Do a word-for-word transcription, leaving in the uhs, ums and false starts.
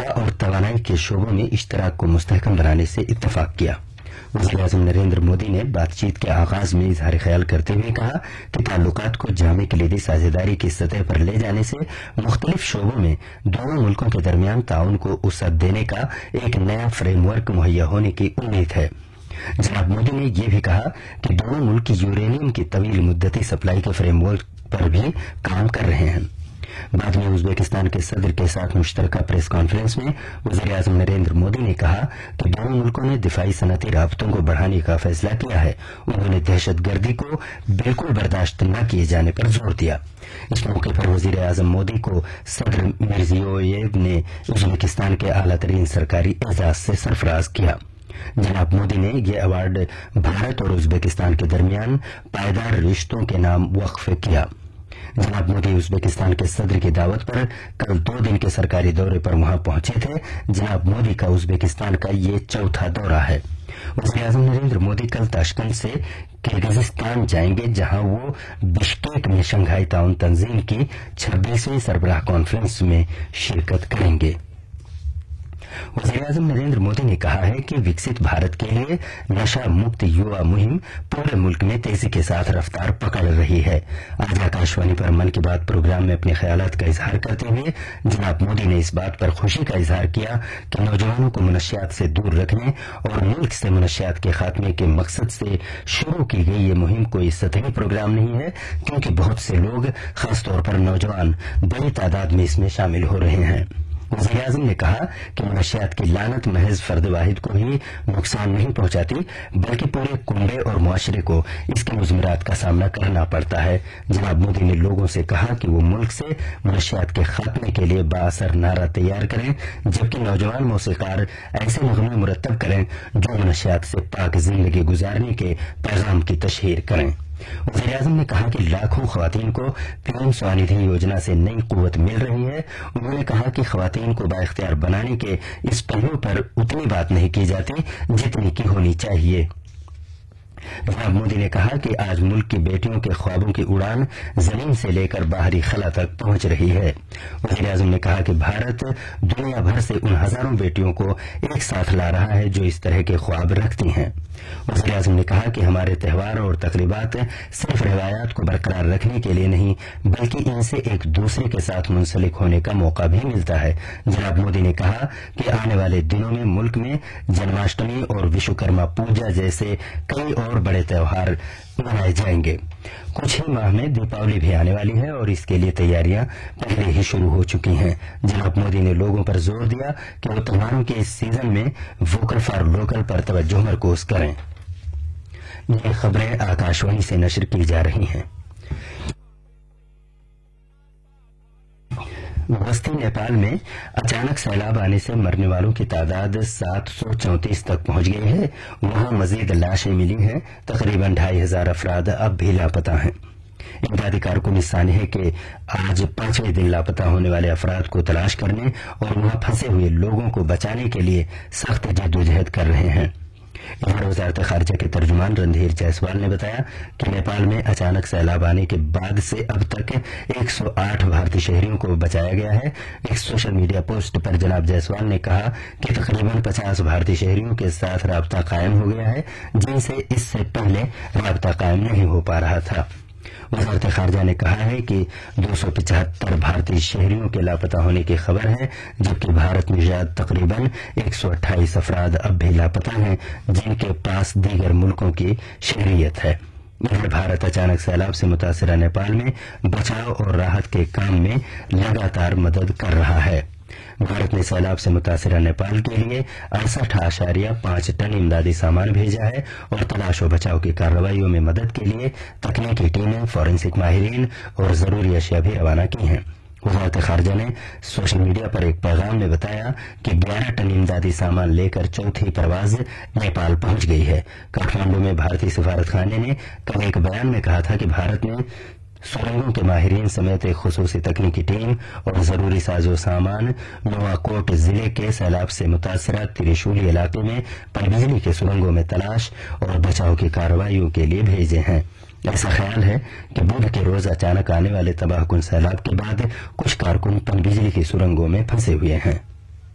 ऊर्जा और तवानाई के शोबों में इश्तराक को मुस्तहकम बनाने से इत्तफाक किया। वज़ीर-ए-आज़म नरेंद्र मोदी ने बातचीत के आगाज में इजहार ख्याल करते हुए कहा कि ताल्लुकात को जामे कलीदी साझेदारी की सतह पर ले जाने से मुख्तलिफ शोबों में दोनों मुल्कों के दरमियान ताउन को वसअत देने का एक नया फ्रेमवर्क मुहैया होने की उम्मीद है। जनाब मोदी ने यह भी कहा कि दोनों मुल्क यूरेनियम की तवील मुद्दती सप्लाई के फ्रेमवर्क पर भी काम कर रहे हैं। बाद में उज्बेकिस्तान के सदर के साथ मुश्तरका प्रेस कॉन्फ्रेंस में वज़ीर-ए-आज़म नरेंद्र मोदी ने कहा कि दोनों मुल्कों ने दिफाई सनती राबतों को बढ़ाने का फैसला किया है। उन्होंने दहशतगर्दी को बिल्कुल बर्दाश्त न किए जाने पर जोर दिया। इस मौके पर वज़ीर-ए-आज़म मोदी को सदर मिर्जियोयेव ने उज्बेकिस्तान के आला तरीन सरकारी एजाज से सरफराज किया। जनाब मोदी ने यह अवार्ड भारत और उज्बेकिस्तान के दरमियान पायदार रिश्तों के नाम वक्फ किया। जनाब मोदी उज्बेकिस्तान के सदर की दावत पर कल दो दिन के सरकारी दौरे पर वहां पहुंचे थे। जनाब मोदी का उज्बेकिस्तान का ये चौथा दौरा है। वज़ीर-ए-आज़म नरेंद्र मोदी कल ताशकंद से किर्गिज़स्तान जाएंगे, जहां वो बिश्केक में शंघाई ताउन तंजीम की छब्बीसवीं सरबराह कॉन्फ्रेंस में शिरकत करेंगे। वज़ीर-ए-आज़म नरेंद्र मोदी ने कहा है कि विकसित भारत के लिए नशा मुक्त युवा मुहिम पूरे मुल्क में तेजी के साथ रफ्तार पकड़ रही है। आज आकाशवाणी पर मन की बात प्रोग्राम में अपने ख्यालात का इजहार करते हुए जनाब मोदी ने इस बात पर खुशी का इजहार किया कि नौजवानों को मनशियात से दूर रखने और मुल्क से मनशियात के खात्मे के मकसद से शुरू की गई ये मुहिम कोई सतही प्रोग्राम नहीं है, क्योंकि बहुत से लोग, खासतौर पर नौजवान, बड़ी तादाद में इसमें शामिल हो रहे हैं। वज़ीर-ए-आज़म ने कहा कि मनशियात की लानत महज फर्द वाहिद को ही नुकसान नहीं पहुंचाती, बल्कि पूरे कुंबे और मुआशरे को इसके मुज़मरात का सामना करना पड़ता है। जनाब मोदी ने लोगों से कहा कि वो मुल्क से मनशियात के खात्मे के लिए बाअसर नारा तैयार करें, जबकि नौजवान मौसीकार ऐसे नगमे मुरतब करें जो मनशियात से पाक जिंदगी गुजारने के पैगाम की तशहीर करें। वज़ीर-ए-आज़म ने कहा कि लाखों ख्वातीन को पीएम स्वनिधि योजना से नई कुव्वत मिल रही है। उन्होंने कहा कि ख्वातीन को बाइख्तियार बनाने के इस पहलू पर उतनी बात नहीं की जाती जितनी की होनी चाहिए। जनाब मोदी ने कहा कि आज मुल्क की बेटियों के ख्वाबों की उड़ान जमीन से लेकर बाहरी खला तक पहुंच रही है। वज़ीर-ए-आज़म ने कहा कि भारत दुनिया भर से उन हजारों बेटियों को एक साथ ला रहा है जो इस तरह के ख्वाब रखती हैं। वज़ीर-ए-आज़म ने कहा कि हमारे त्यौहार और तकरीबात सिर्फ रिवायात को बरकरार रखने के लिए नहीं, बल्कि इनसे एक दूसरे के साथ मुंसलिक होने का मौका भी मिलता है। जनाब मोदी ने कहा कि आने वाले दिनों में मुल्क में जन्माष्टमी और विश्वकर्मा पूजा जैसे कई और बड़े त्योहार मनाए जाएंगे। कुछ ही माह में दीपावली भी आने वाली है और इसके लिए तैयारियां पहले ही शुरू हो चुकी हैं। जनाब मोदी ने लोगों पर जोर दिया कि वो त्योहारों के इस सीजन में वोकल फॉर लोकल पर तवज्जो मरकूज करें। ये खबरें आकाशवाणी से नशर की जा रही हैं। बस्ती नेपाल में अचानक सैलाब आने से मरने वालों की तादाद सात सौ चौंतीस तक पहुंच गई है। वहां मजीद लाशें मिली हैं। तकरीबन ढाई हजार अफराद अब भी लापता हैं। इमदादी कारकुन इस सानहे के आज पांचवें दिन लापता होने वाले अफराद को तलाश करने और वहां फंसे हुए लोगों को बचाने के लिए सख्त जद्दोजहद कर रहे हैं। इधर वजारत खारजा के तर्जुमान रणधीर जायसवाल ने बताया कि नेपाल में अचानक सैलाब आने के बाद से अब तक एक सौ आठ भारतीय शहरियों को बचाया गया है। एक सोशल मीडिया पोस्ट पर जनाब जायसवाल ने कहा कि तकरीबन पचास भारतीय शहरियों के साथ राबता कायम हो गया है, जिनसे इससे पहले राबता कायम नहीं हो पा रहा था। वजारत खारजा ने कहा है कि दो सौ पिछहत्तर भारतीय शहरियों के लापता होने की खबर है, जबकि भारत में जाद तकरीबन एक सौ अट्ठाईस अफराद अब भी लापता हैं, जिनके पास दीगर मुल्कों की शहरियत है। इधर भारत अचानक सैलाब से मुतासरा नेपाल में बचाव और राहत के काम में लगातार मदद कर रहा है। भारत ने सैलाब से मुतासरा नेपाल के लिए अड़सठ आशारिया पांच टन इमदादी सामान भेजा है और तलाश और बचाव की कार्रवाइयों में मदद के लिए तकनीकी टीमें, फॉरेंसिक माहिरीन और जरूरी अशिया भी रवाना की हैं। वजारत खारजा ने सोशल मीडिया पर एक पैगाम में बताया कि ग्यारह टन इमदादी सामान लेकर चौथी परवाज नेपाल पहुंच गई है। काठमांडू में भारतीय सिफारत खाने ने कल एक बयान में कहा था कि भारत ने सुरंगों के माहिरीन समेत एक खुसूसी तकनीकी टीम और जरूरी साजो सामान नोवाकोट जिले के सैलाब से मुतासरा त्रिशूली इलाके में पनबिजली के सुरंगों में तलाश और बचाव की कार्रवाइयों के लिए भेजे हैं। ऐसा ख्याल है कि बुध के रोज अचानक आने वाले तबाहकुन सैलाब के बाद कुछ कारकुन पनबिजली की सुरंगों में फंसे हुए हैं।